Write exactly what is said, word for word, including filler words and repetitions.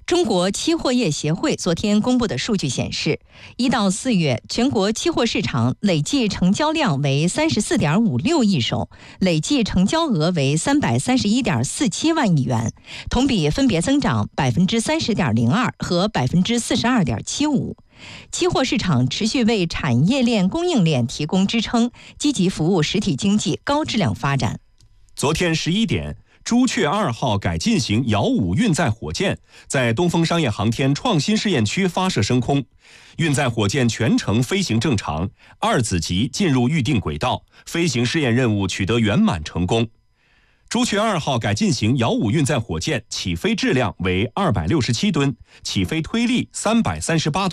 中国期货业协会昨天公布的数据显示，一到四月全国期货市场累计成交量为三十四点五六亿手，累计成交额为三百三十一点四七万亿元，同比分别增长百分之三十点零二和百分之四十二点七五。期货市场持续为产业链、供应链提供支撑，积极服务实体经济高质量发展。 昨天十一点。朱雀二号改进型遥五运载火箭在东风商业航天创新试验区发射升空，运载火箭全程飞行正常，二子级进入预定轨道，飞行试验任务取得圆满成功。朱雀二号改进型遥五运载火箭起飞质量为二百六十七吨，起飞推力三百三十八